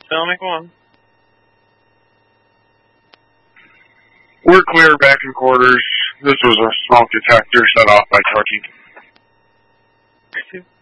Sonic 1. We're clear back in quarters. This was a smoke detector set off by Torchy.